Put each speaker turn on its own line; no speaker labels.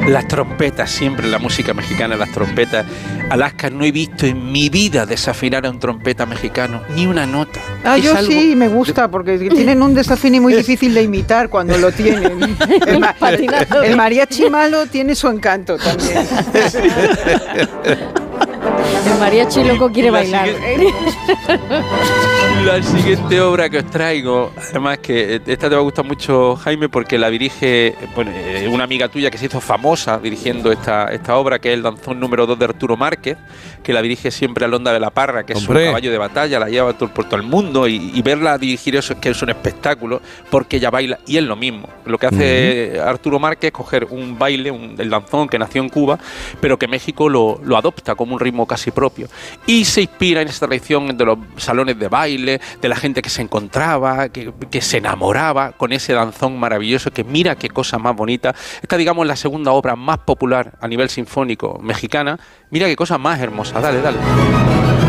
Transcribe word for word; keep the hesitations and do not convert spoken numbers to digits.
Las trompetas, siempre la música mexicana, las trompetas. Alaska, no he visto en mi vida desafinar a un trompeta mexicano, ni una nota.
Ah,
es
yo
algo...
sí, me gusta, porque tienen un desafío muy difícil de imitar cuando lo tienen. El, ma el mariachi malo tiene su encanto también.
El mariachi loco quiere
la
bailar.
Siguiente, la siguiente obra que os traigo, además que esta te va a gustar mucho, Jaime, porque la dirige bueno, una amiga tuya que se hizo famosa dirigiendo esta, esta obra, que es el danzón número dos de Arturo Márquez, que la dirige siempre Alonda de la Parra, que es
Hombre.
un caballo de batalla, la lleva por, por todo el mundo, y, y verla dirigir eso es que es un espectáculo, porque ella baila, y es lo mismo. Lo que hace uh-huh. Arturo Márquez es coger un baile, un, el danzón que nació en Cuba, pero que México lo, lo adopta como un ritmo casi propio, y se inspira en esta tradición de los salones de baile, de la gente que se encontraba, que, que se enamoraba con ese danzón maravilloso, que mira qué cosa más bonita. Esta, digamos, la segunda obra más popular a nivel sinfónico mexicana. Mira qué cosa más hermosa. Dale, dale.